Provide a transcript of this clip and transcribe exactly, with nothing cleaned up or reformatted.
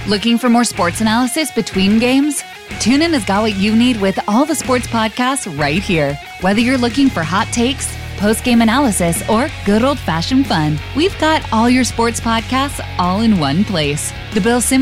Looking for more sports analysis between games? TuneIn has got what you need with all the sports podcasts right here. Whether you're looking for hot takes, post-game analysis, or good old-fashioned fun, we've got all your sports podcasts all in one place. The Bill Simmons